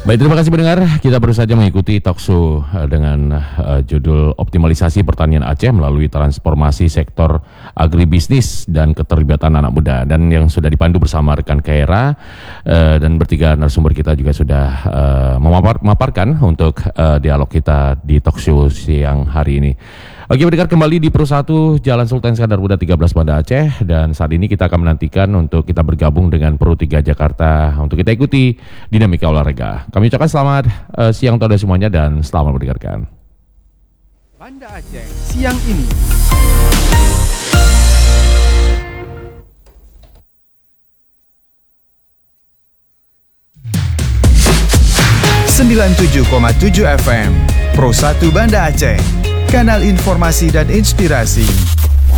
Baik, terima kasih pendengar. Kita baru saja mengikuti talkshow dengan judul Optimalisasi Pertanian Aceh melalui transformasi sektor agribisnis dan keterlibatan anak muda. Dan yang sudah dipandu bersama rekan Kaira dan bertiga narasumber kita juga sudah memaparkan untuk dialog kita di talkshow siang hari ini. Oke, pendengar, kembali di Pro 1 Jalan Sultan Iskandar Muda 13 Banda Aceh, dan saat ini kita akan menantikan untuk kita bergabung dengan Pro 3 Jakarta untuk kita ikuti dinamika olahraga. Kami ucapkan selamat siang untuk semuanya dan selamat mendengarkan. Banda Aceh siang ini. 97,7 FM Pro 1 Banda Aceh, kanal informasi dan inspirasi.